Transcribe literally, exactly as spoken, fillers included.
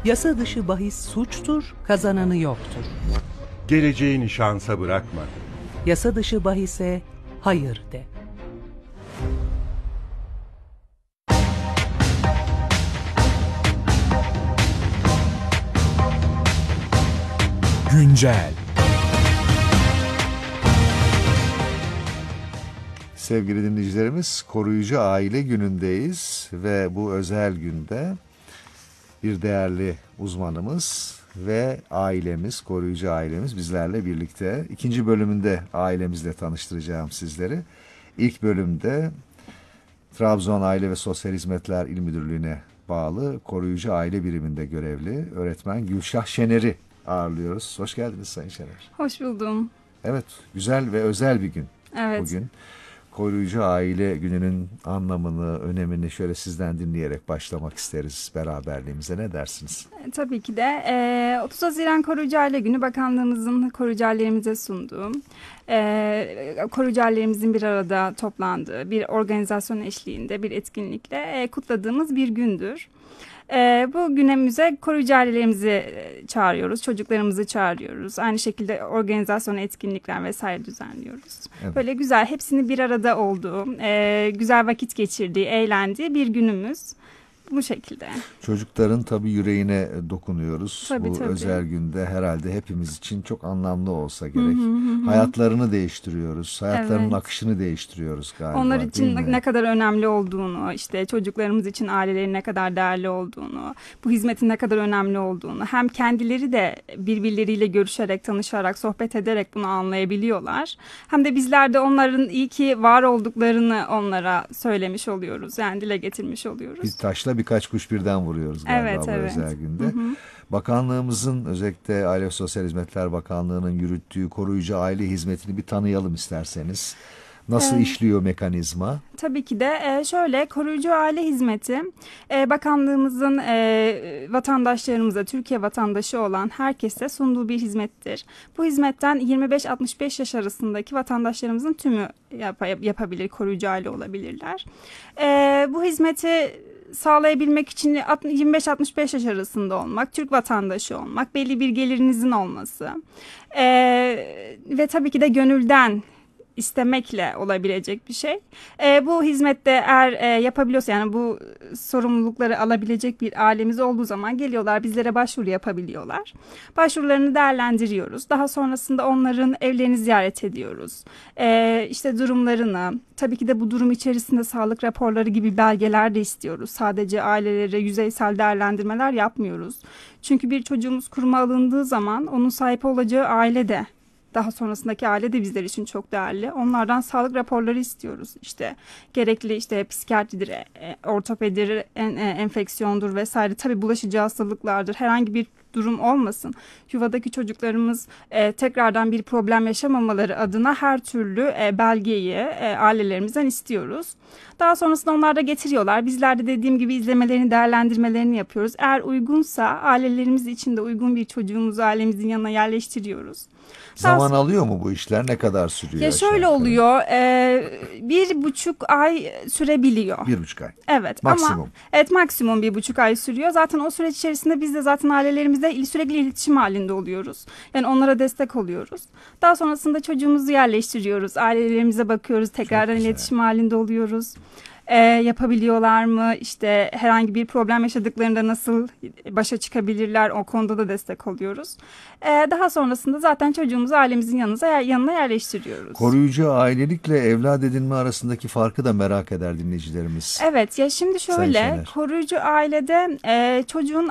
Yasa dışı bahis suçtur, kazananı yoktur. Geleceğini şansa bırakma. Yasa dışı bahise hayır de. Güncel. Sevgili dinleyicilerimiz, Koruyucu Aile Günü'ndeyiz ve bu özel günde bir değerli uzmanımız ve ailemiz, koruyucu ailemiz bizlerle birlikte. İkinci bölümünde ailemizle tanıştıracağım sizleri. İlk bölümde Trabzon Aile ve Sosyal Hizmetler İl Müdürlüğü'ne bağlı Koruyucu Aile Biriminde görevli öğretmen Gülşah Şener'i ağırlıyoruz. Hoş geldiniz Sayın Şener. Hoş buldum. Evet, güzel ve özel bir gün Evet. bugün. Koruyucu Aile Günü'nün anlamını, önemini şöyle sizden dinleyerek başlamak isteriz beraberliğimize. Ne dersiniz? E, tabii ki de e, otuz Haziran Koruyucu Aile Günü bakanlığımızın koruyucu ailelerimize sunduğu, e, koruyucu ailelerimizin bir arada toplandığı bir organizasyon eşliğinde bir etkinlikle e, kutladığımız bir gündür. E, bu günümüze koruyucu ailelerimizi çağırıyoruz, çocuklarımızı çağırıyoruz. Aynı şekilde organizasyon etkinlikler vesaire düzenliyoruz. Evet. Böyle güzel, hepsinin bir arada olduğu, e, güzel vakit geçirdiği, eğlendiği bir günümüz. Bu şekilde. Çocukların tabii yüreğine dokunuyoruz. Tabii, Bu tabii. özel günde herhalde hepimiz için çok anlamlı olsa gerek. Hı hı hı. Hayatlarını değiştiriyoruz. Hayatlarının Evet. akışını değiştiriyoruz galiba. Onlar değil için mi? ne kadar önemli olduğunu, işte çocuklarımız için ailelerin ne kadar değerli olduğunu, bu hizmetin ne kadar önemli olduğunu, hem kendileri de birbirleriyle görüşerek, tanışarak, sohbet ederek bunu anlayabiliyorlar. Hem de bizler de onların iyi ki var olduklarını onlara söylemiş oluyoruz. Yani dile getirmiş oluyoruz. Bir taşla birkaç kuş birden vuruyoruz galiba Evet, bu evet. özel günde. Hı hı. Bakanlığımızın, özellikle Aile ve Sosyal Hizmetler Bakanlığı'nın yürüttüğü koruyucu aile hizmetini bir tanıyalım isterseniz. Nasıl Evet. işliyor mekanizma? Tabii ki de e, şöyle koruyucu aile hizmeti e, bakanlığımızın e, vatandaşlarımıza, Türkiye vatandaşı olan herkese sunduğu bir hizmettir. Bu hizmetten yirmi beş altmış beş yaş arasındaki vatandaşlarımızın tümü yap- yapabilir, koruyucu aile olabilirler. E, bu hizmeti sağlayabilmek için yirmi beş altmış beş yaş arasında olmak, Türk vatandaşı olmak, belli bir gelirinizin olması e, ve tabii ki de gönülden istemekle olabilecek bir şey. E, bu hizmette eğer e, yapabiliyorsa, yani bu sorumlulukları alabilecek bir ailemiz olduğu zaman geliyorlar, bizlere başvuru yapabiliyorlar. Başvurularını değerlendiriyoruz. Daha sonrasında onların evlerini ziyaret ediyoruz. E, işte durumlarını, tabii ki de bu durum içerisinde sağlık raporları gibi belgeler de istiyoruz. Sadece ailelere yüzeysel değerlendirmeler yapmıyoruz. Çünkü bir çocuğumuz kuruma alındığı zaman onun sahip olacağı aile de, daha sonrasındaki aile de bizler için çok değerli. Onlardan sağlık raporları istiyoruz. İşte gerekli işte psikiyatridir, e, ortopedidir, en, e, enfeksiyondur vesaire. Tabii bulaşıcı hastalıklardır. Herhangi bir durum olmasın. Yuvadaki çocuklarımız e, tekrardan bir problem yaşamamaları adına her türlü e, belgeyi e, ailelerimizden istiyoruz. Daha sonrasında onlar da getiriyorlar. Bizler de dediğim gibi izlemelerini, değerlendirmelerini yapıyoruz. Eğer uygunsa ailelerimiz için de uygun bir çocuğumuzu ailemizin yanına yerleştiriyoruz. Zaman Daha... alıyor mu bu işler? Ne kadar sürüyor? Ya şöyle aşağı yukarı? oluyor, e, bir buçuk ay sürebiliyor. Bir buçuk ay. Evet, Maksimum. ama evet, maksimum bir buçuk ay sürüyor. Zaten o süreç içerisinde biz de zaten ailelerimizle sürekli iletişim halinde oluyoruz. Yani onlara destek oluyoruz. Daha sonrasında çocuğumuzu yerleştiriyoruz. Ailelerimize bakıyoruz. Tekrardan güzel. iletişim halinde oluyoruz. E, yapabiliyorlar mı? İşte herhangi bir problem yaşadıklarında nasıl başa çıkabilirler? O konuda da destek oluyoruz. E, daha sonrasında zaten çocuğumuzu ailemizin yanına, yanına yerleştiriyoruz. Koruyucu ailelikle evlat edinme arasındaki farkı da merak eder dinleyicilerimiz. Evet, ya şimdi Sayın şöyle, Şener. koruyucu ailede e, çocuğun